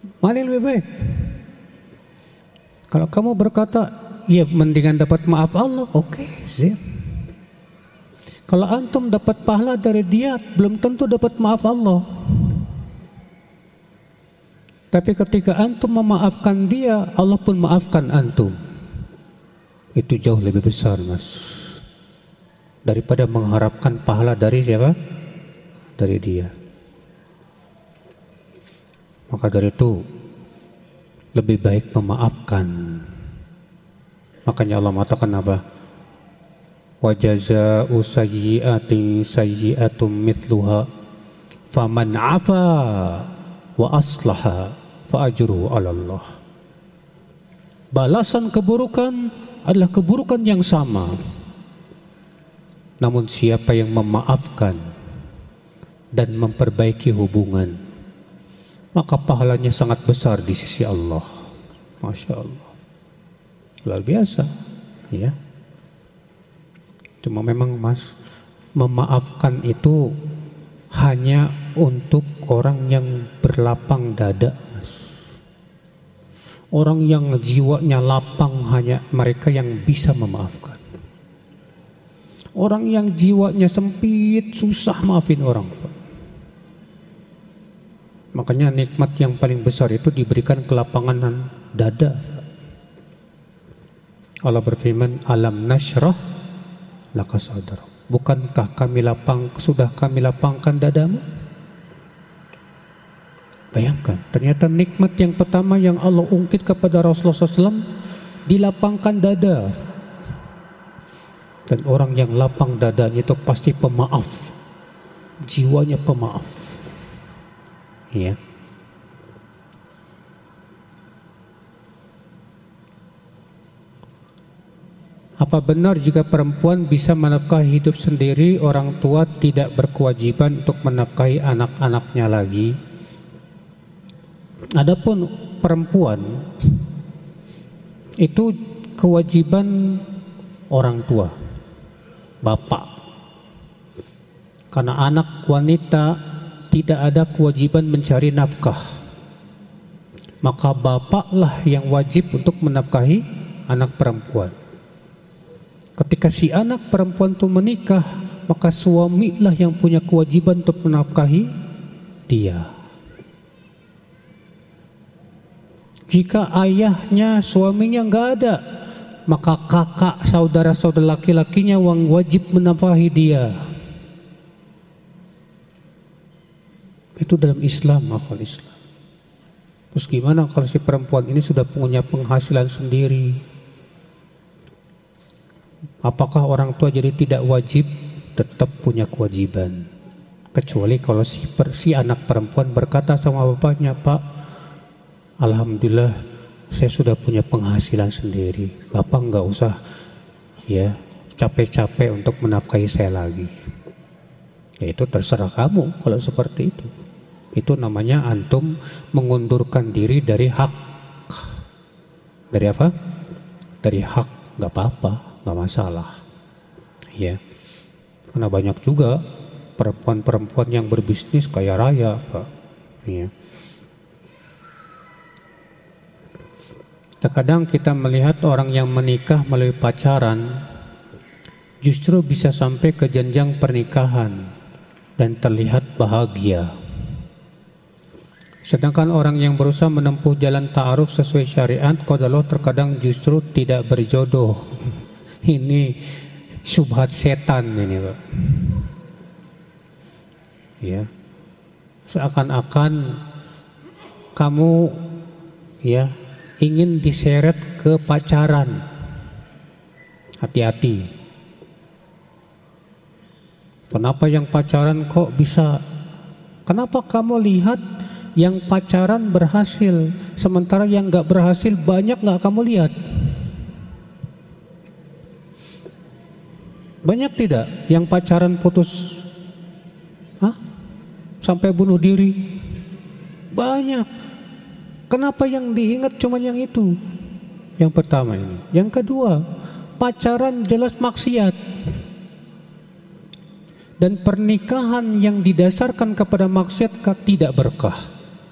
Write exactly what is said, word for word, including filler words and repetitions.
Mana yang lebih baik? Kalau kamu berkata, ya mendingan dapat maaf Allah, oke, okay, sip. Kalau antum dapat pahala dari dia, belum tentu dapat maaf Allah. Tapi ketika antum memaafkan dia, Allah pun maafkan antum. Itu jauh lebih besar, mas, daripada mengharapkan pahala dari siapa? Dari dia. Maka dari itu lebih baik memaafkan. Makanya Allah mengatakan apa? Wa jazaa'u sayyi'atin sayyi'atum mithluha faman 'afa wa aslaha fa ajruhu 'ala Allah. Balasan keburukan adalah keburukan yang sama. Namun siapa yang memaafkan dan memperbaiki hubungan, maka pahalanya sangat besar di sisi Allah. Masya Allah, luar biasa, ya. Cuma memang mas, memaafkan itu hanya untuk orang yang berlapang dada, mas. Orang yang jiwanya lapang hanya mereka yang bisa memaafkan. Orang yang jiwanya sempit susah maafin orang. Makanya nikmat yang paling besar itu diberikan kelapangan dada. Allah berfirman, alam nashrah laka sadrak. Bukankah kami lapang, sudah kami lapangkan dadamu? Bayangkan, ternyata nikmat yang pertama yang Allah ungkit kepada Rasulullah shallallahu alaihi wasallam, dilapangkan dada. Dan orang yang lapang dadanya itu pasti pemaaf, jiwanya pemaaf, ya. Apa benar jika perempuan bisa menafkahi hidup sendiri, orang tua tidak berkewajiban untuk menafkahi anak-anaknya lagi? Adapun perempuan itu kewajiban orang tua, bapak. Karena anak wanita tidak ada kewajiban mencari nafkah, maka bapaklah yang wajib untuk menafkahi anak perempuan. Ketika si anak perempuan itu menikah, maka suamilah yang punya kewajiban untuk menafkahi dia. Jika ayahnya, suaminya nggak ada, maka kakak, saudara-saudara laki-lakinya yang wajib menafkahi dia. Itu dalam Islam, akal Islam. Terus gimana kalau si perempuan ini sudah punya penghasilan sendiri? Apakah orang tua jadi tidak wajib? Tetap punya kewajiban. Kecuali kalau si, per, si anak perempuan berkata sama bapaknya, Pak, alhamdulillah saya sudah punya penghasilan sendiri, Bapak nggak usah ya capek-capek untuk menafkahi saya lagi. Ya itu terserah kamu kalau seperti itu. Itu namanya antum mengundurkan diri dari hak. Dari apa? Dari hak, nggak apa-apa, nggak masalah. Ya, karena banyak juga perempuan-perempuan yang berbisnis kaya raya, Pak. Ya. Terkadang kita melihat orang yang menikah melalui pacaran justru bisa sampai ke jenjang pernikahan dan terlihat bahagia. Sedangkan orang yang berusaha menempuh jalan ta'aruf sesuai syariat qadarullah terkadang justru tidak berjodoh. Ini syubhat setan ini, Pak. Ya. Seakan-akan kamu ya ingin diseret ke pacaran. Hati-hati. Kenapa yang pacaran kok bisa? Kenapa kamu lihat yang pacaran berhasil, sementara yang gak berhasil banyak gak kamu lihat? Banyak tidak yang pacaran putus? Hah? Sampai bunuh diri? Banyak. Kenapa yang diingat cuma yang itu? Yang pertama ini. Yang kedua, pacaran jelas maksiat. Dan pernikahan yang didasarkan kepada maksiat tidak berkah.